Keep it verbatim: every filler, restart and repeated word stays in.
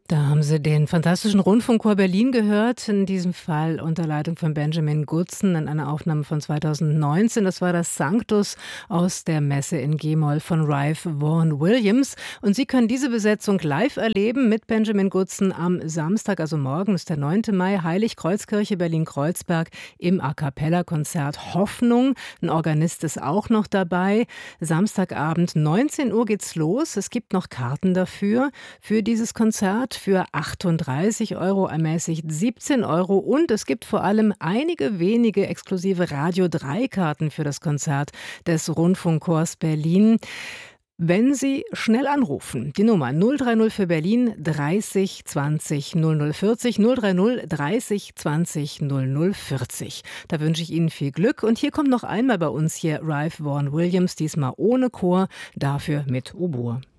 Da haben Sie den Phantastischen Rundfunkchor Berlin gehört, in diesem Fall unter Leitung von Benjamin Goodson in einer Aufnahme von zweitausendneunzehn. Das war das Sanctus aus der Messe in G-Moll von Ralph Vaughan Williams. Und Sie können diese Besetzung live erleben mit Benjamin Goodson am Samstag, also morgen ist der neunte Mai, Heilig-Kreuz-Kirche Berlin-Kreuzberg im A-cappella-Konzert Hoffnung. Ein Organist ist auch noch dabei. Samstagabend neunzehn Uhr geht's los. Es gibt noch Karten dafür, für dieses Konzert. Für achtunddreißig Euro, ermäßigt siebzehn Euro, und es gibt vor allem einige wenige exklusive Radio drei Karten für das Konzert des Rundfunkchors Berlin. Wenn Sie schnell anrufen, die Nummer null drei null für Berlin dreißig zwanzig null null vierzig, null drei null dreißig zwanzig null null vierzig. Da wünsche ich Ihnen viel Glück, und hier kommt noch einmal bei uns hier Ralph Vaughan Williams, diesmal ohne Chor, dafür mit Oboe.